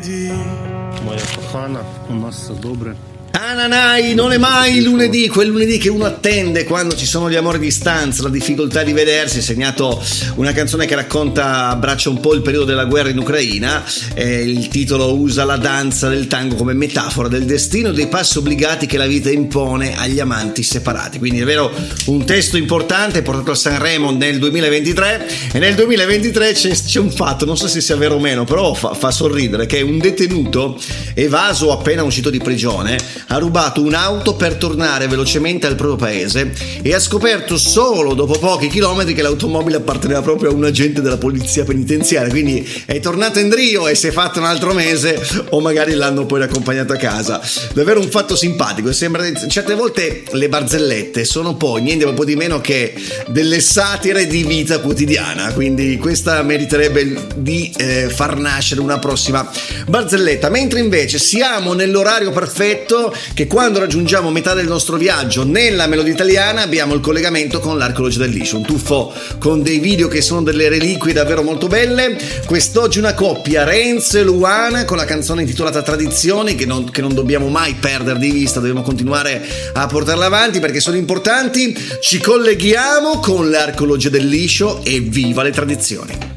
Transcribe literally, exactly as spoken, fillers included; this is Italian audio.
Моя кохана, у нас все добре. Ananai, non è mai lunedì, quel lunedì che uno attende quando ci sono gli amori a distanza, la difficoltà di vedersi. Segnato una canzone che racconta, abbraccia un po' il periodo della guerra in Ucraina. Eh, il titolo usa la danza del tango come metafora del destino e dei passi obbligati che la vita impone agli amanti separati. Quindi è vero, un testo importante portato a Sanremo nel duemilaventitré, e nel duemilaventitré c'è, c'è un fatto, non so se sia vero o meno, però fa, fa sorridere, che un detenuto evaso appena uscito di prigione ha rubato un'auto per tornare velocemente al proprio paese e ha scoperto solo dopo pochi chilometri che l'automobile apparteneva proprio a un agente della polizia penitenziaria. Quindi è tornato in Rio e si è fatto un altro mese, o magari l'hanno poi accompagnato a casa. Davvero un fatto simpatico. Sembra, certe volte le barzellette sono poi niente po' di meno che delle satire di vita quotidiana, quindi questa meriterebbe di eh, far nascere una prossima barzelletta. Mentre invece siamo nell'orario perfetto, che quando raggiungiamo metà del nostro viaggio nella melodia italiana abbiamo il collegamento con l'Archeologia del Liscio, un tuffo con dei video che sono delle reliquie davvero molto belle. Quest'oggi una coppia, Renzo e Luana, con la canzone intitolata Tradizioni, che non, che non dobbiamo mai perdere di vista, dobbiamo continuare a portarla avanti perché sono importanti. Ci colleghiamo con l'Archeologia del Liscio e viva le tradizioni!